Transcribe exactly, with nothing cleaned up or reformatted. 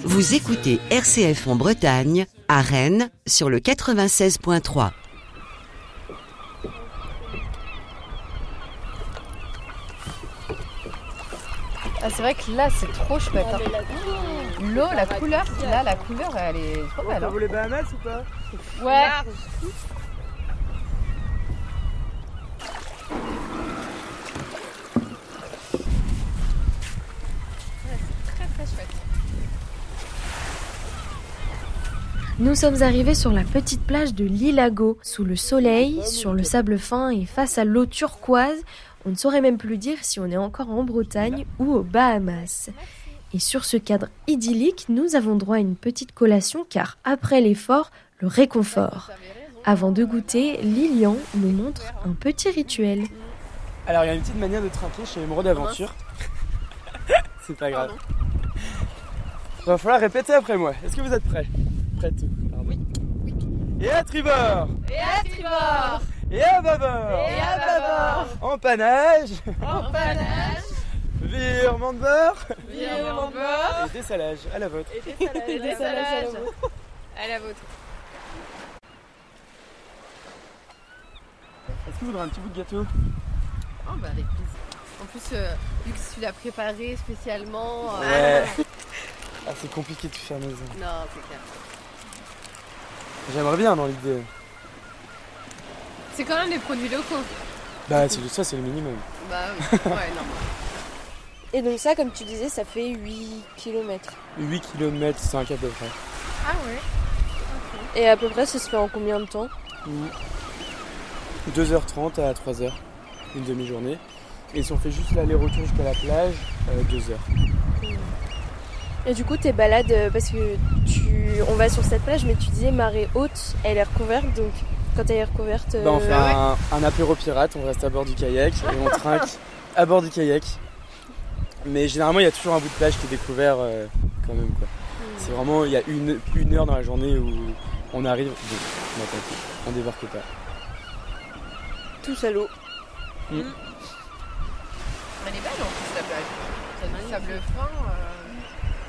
Vous écoutez R C F en Bretagne, à Rennes, sur le quatre-vingt-seize point trois. Ah, c'est vrai que là, c'est trop chouette. Hein. L'eau, la couleur, là, la couleur, elle est trop belle. T'as Hein. vu les Bahamas ou pas? Ouais. Nous sommes arrivés sur la petite plage de l'Ilago, sous le soleil, sur le sable fin et face à l'eau turquoise. On ne saurait même plus dire si on est encore en Bretagne ou aux Bahamas. Et sur ce cadre idyllique, nous avons droit à une petite collation car après l'effort, le réconfort. Avant de goûter, Lilian nous montre un petit rituel. Alors il y a une petite manière de trinquer chez Émeraude Aventure. C'est pas grave. Il va falloir répéter après moi. Est-ce que vous êtes prêts? Prêtes? Oui. oui. Et à tribord. Et à tribord. Et à bâbord. Et à bâbord. Empannage. Empannage. Virement de bord. Virement de bord. Et dessalage à la vôtre. Et dessalage, et dessalage à la vôtre. À la vôtre. Est-ce que vous voudrez un petit bout de gâteau? Oh bah avec plaisir. En plus, euh, vu que tu l'as préparé spécialement. Ouais. Ah, c'est compliqué de tout faire maison. Non, c'est clair. J'aimerais bien dans l'idée. C'est quand même des produits locaux. Bah c'est ça, c'est le minimum. Bah oui, ouais, non. Et donc ça, comme tu disais, ça fait huit kilomètres. huit kilomètres, cinq à peu près. Ah ouais. Et à peu près, ça se fait en combien de temps? deux heures trente à trois heures, une demi-journée. Et si on fait juste l'aller-retour jusqu'à la plage, euh, deux heures. Et du coup, tes balades, euh, parce que tu, on va sur cette plage, mais tu disais marée haute, elle est recouverte, donc quand elle est recouverte... Euh... Bah, on fait un, un apéro pirate, on reste à bord du kayak et on trinque à bord du kayak. Mais généralement, il y a toujours un bout de plage qui est découvert euh, quand même, quoi. Mmh. C'est vraiment, il y a une, une heure dans la journée où on arrive, bon, on attend, on débarque pas. Tous à l'eau. Mmh. Elle est belle en plus la plage. C'est le sable fin. Euh...